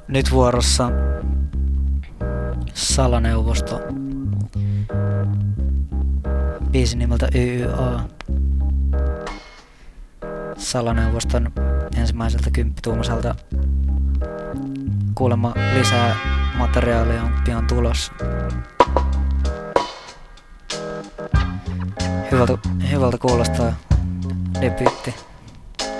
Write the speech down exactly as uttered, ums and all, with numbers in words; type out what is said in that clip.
Nyt vuorossa Salaneuvosto. Biisi nimeltä Y Y A. Salaneuvoston ensimmäiseltä kymppituumaselta. Kuulemma lisää materiaalia on pian tulossa. Hyvältä, hyvältä kuulostaa debyytti.